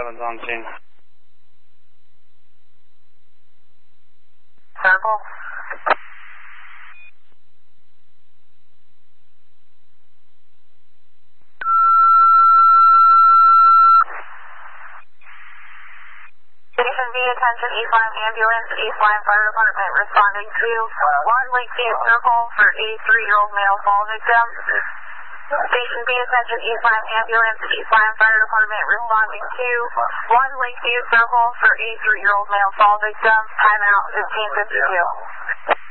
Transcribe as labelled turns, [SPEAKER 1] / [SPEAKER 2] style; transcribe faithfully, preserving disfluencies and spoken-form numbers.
[SPEAKER 1] seven's on scene.
[SPEAKER 2] Circle. Station B, attention, East Lyme ambulance, East Lyme Fire Department responding to one Lakeview Circle for eighty-three-year-old male fall victim. Station B, attention, East Lyme ambulance, East Lyme Fire Department responding to one Lakeview Circle for eighty-three-year-old male fall victim. Timeout fifteen fifty-two.